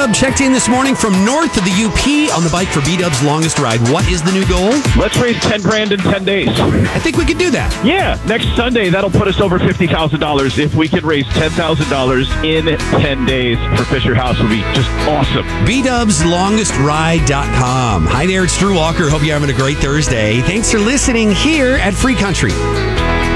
B-Dub checked in this morning from north of the UP on the bike for B-Dub's longest ride. What is the new goal? Let's raise 10 grand in 10 days. I think we could do that. Yeah, next Sunday, that'll put us over $50,000. If we can raise $10,000 in 10 days for Fisher House, would be just awesome. BDubsLongestRide.com. Hi there, it's Drew Walker. Hope you're having a great Thursday. Thanks for listening here at Free Country.